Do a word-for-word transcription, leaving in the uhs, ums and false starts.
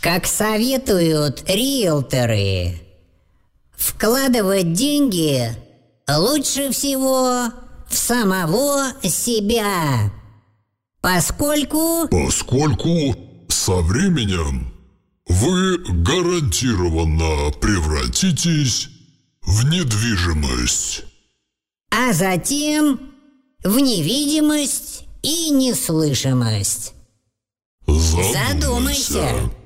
Как советуют риэлторы, вкладывать деньги лучше всего в самого себя, поскольку... Поскольку со временем вы гарантированно превратитесь в недвижимость. А затем в невидимость и неслышимость. Задумайся. Задумайся.